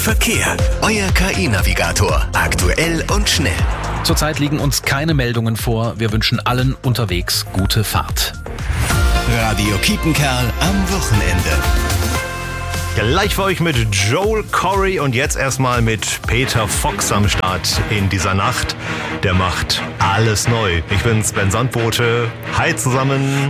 Verkehr. Euer KI-Navigator. Aktuell und schnell. Zurzeit liegen uns keine Meldungen vor. Wir wünschen allen unterwegs gute Fahrt. Radio Kiepenkerl am Wochenende. Gleich für euch mit Joel Corry und jetzt erstmal mit Peter Fox am Start in dieser Nacht. Der macht alles neu. Ich bin's, Ben Sandbote. Hi zusammen.